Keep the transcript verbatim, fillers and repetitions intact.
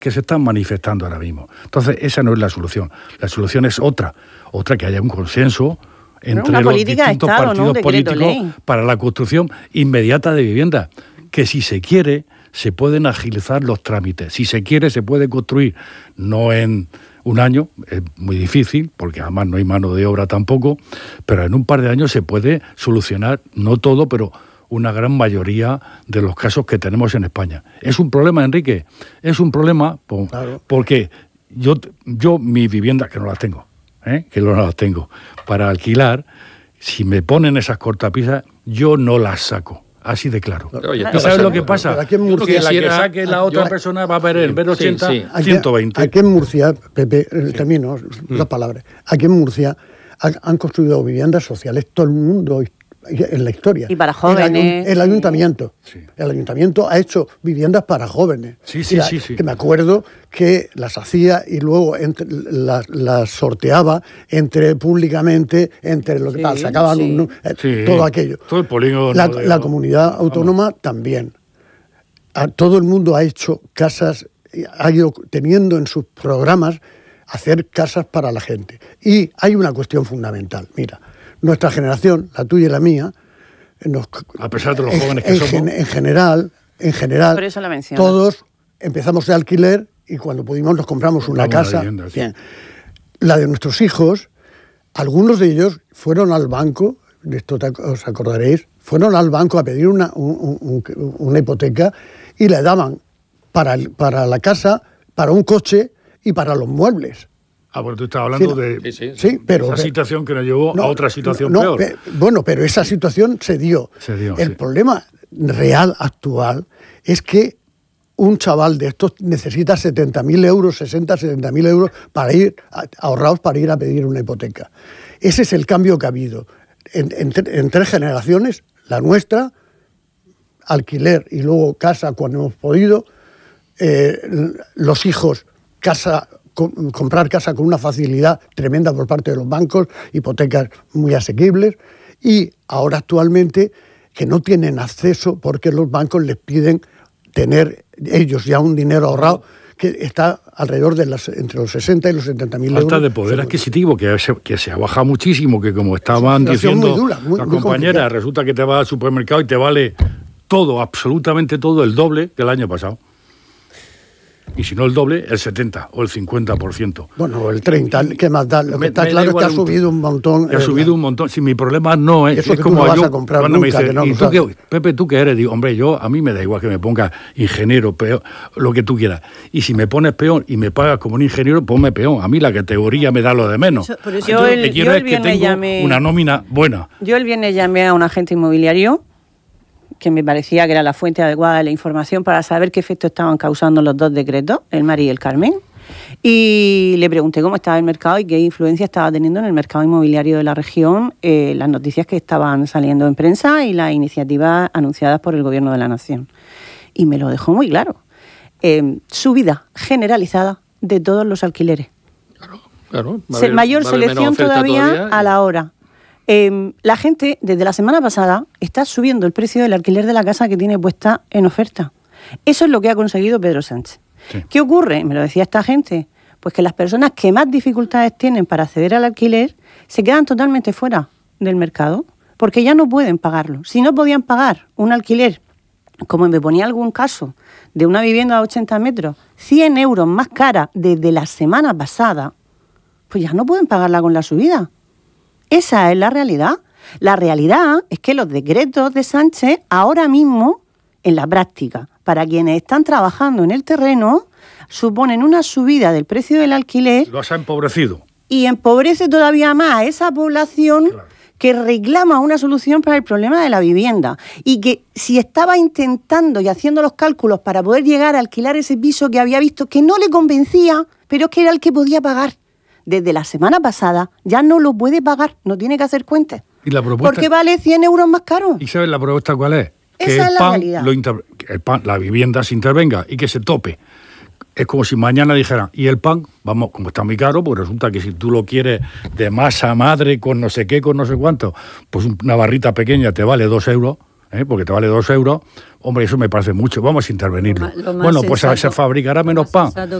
que se están manifestando ahora mismo. Entonces, esa no es la solución. La solución es otra, otra que haya un consenso entre los distintos Estado, partidos ¿no? políticos ley. para la construcción inmediata de viviendas, que si se quiere, se pueden agilizar los trámites. Si se quiere, se puede construir, no en un año, es muy difícil, porque además no hay mano de obra tampoco, pero en un par de años se puede solucionar, no todo, pero una gran mayoría de los casos que tenemos en España. ¿Es un problema, Enrique? Es un problema por, claro. porque yo, yo mis viviendas, que no las tengo, ¿eh? que no las tengo, para alquilar, si me ponen esas cortapisas, yo no las saco. Así de claro. Oye, ¿sabes pasa, lo que pasa? Aquí en Murcia, que la que saque la otra yo, persona va a ver en vez de ochenta, sí, sí. ciento veinte. Aquí en Murcia, Pepe, el término, mm. las palabras, aquí en Murcia han construido viviendas sociales, todo el mundo en la historia. Y para jóvenes. El, el ayuntamiento. Sí. El ayuntamiento ha hecho viviendas para jóvenes. Sí, sí, la, sí, sí. Que me acuerdo que las hacía y luego entre, las, las sorteaba entre públicamente, entre los que sí, sacaban sí. un, sí. todo aquello. Todo el polígono. La, la comunidad autónoma Vamos. también. A, todo el mundo ha hecho casas, ha ido teniendo en sus programas hacer casas para la gente. Y hay una cuestión fundamental. Mira, nuestra generación, la tuya y la mía, nos, a pesar de los en, jóvenes que en, somos, en general, en general, Por eso la todos empezamos de alquiler y cuando pudimos nos compramos una Compramos casa. Una vivienda, sí. Bien. La de nuestros hijos, algunos de ellos fueron al banco, de esto te, os acordaréis, fueron al banco a pedir una, un, un, una hipoteca y le daban para, el, para la casa, para un coche y para los muebles. Ah, bueno, tú estás hablando sí, de, sí, sí, sí, pero, esa situación que nos llevó no, a otra situación no, peor. Pe, bueno, pero esa situación se dio. Se dio El sí. problema real, actual, es que un chaval de estos necesita setenta mil euros, sesenta, setenta mil euros para ir, ahorrados para ir a pedir una hipoteca. Ese es el cambio que ha habido. En, en, en tres generaciones, la nuestra, alquiler y luego casa cuando hemos podido, eh, los hijos, casa... comprar casa con una facilidad tremenda por parte de los bancos, hipotecas muy asequibles, y ahora actualmente que no tienen acceso porque los bancos les piden tener ellos ya un dinero ahorrado que está alrededor de las, entre los sesenta y los setenta mil euros. Falta de poder adquisitivo, que se, que se ha bajado muchísimo, que como estaban diciendo muy dura, muy, las muy compañeras, complicada. Resulta que te vas al supermercado y te vale todo, absolutamente todo, el doble que el año pasado. Y si no el doble, el setenta o el cincuenta por ciento. Bueno, el treinta, ¿qué más da? Lo que está claro es que ha subido un montón. Ha subido un montón. Si mi problema no es... Eso es que como tú no vas yo, a comprar cuando nunca, me dice, que no ¿y tú qué, Pepe, tú qué eres? Digo, hombre, yo, a mí me da igual que me pongas ingeniero, peón, lo que tú quieras. Y si me pones peón y me pagas como un ingeniero, ponme peón. A mí la categoría me da lo de menos. Eso, pero yo, el, lo que quiero yo es que tengo llamé, una nómina buena. Yo el viernes llamé a un agente inmobiliario que me parecía que era la fuente adecuada de la información para saber qué efecto estaban causando los dos decretos, el Mari y el Carmen. Y le pregunté cómo estaba el mercado y qué influencia estaba teniendo en el mercado inmobiliario de la región eh, las noticias que estaban saliendo en prensa y las iniciativas anunciadas por el Gobierno de la Nación. Y me lo dejó muy claro. Eh, subida generalizada de todos los alquileres. Claro, claro. Va a haber, mayor va a selección todavía, todavía a la hora. Eh, la gente, desde la semana pasada, está subiendo el precio del alquiler de la casa que tiene puesta en oferta. Eso es lo que ha conseguido Pedro Sánchez. Sí. ¿Qué ocurre? Me lo decía esta gente. Pues que las personas que más dificultades tienen para acceder al alquiler se quedan totalmente fuera del mercado porque ya no pueden pagarlo. Si no podían pagar un alquiler, como me ponía algún caso, de una vivienda de ochenta metros, cien euros más cara desde la semana pasada, pues ya no pueden pagarla con la subida. Esa es la realidad. La realidad es que los decretos de Sánchez ahora mismo, en la práctica, para quienes están trabajando en el terreno, suponen una subida del precio del alquiler. Lo has empobrecido. Y empobrece todavía más a esa población claro. que reclama una solución para el problema de la vivienda. Y que si estaba intentando y haciendo los cálculos para poder llegar a alquilar ese piso que había visto que no le convencía, pero que era el que podía pagar, desde la semana pasada ya no lo puede pagar, no tiene que hacer cuentas. ¿Y la propuesta? Porque vale cien euros más caro. ¿Y sabes la propuesta cuál es? Que Esa el es pan, la realidad. Lo inter... el pan, la vivienda se intervenga y que se tope. Es como si mañana dijeran, y el pan, vamos, como está muy caro, pues resulta que si tú lo quieres de masa madre con no sé qué, con no sé cuánto, pues una barrita pequeña te vale dos euros, ¿eh? Porque te vale dos euros, hombre, eso me parece mucho, vamos a intervenirlo. Lo más, lo más bueno, pues se fabricará menos pan,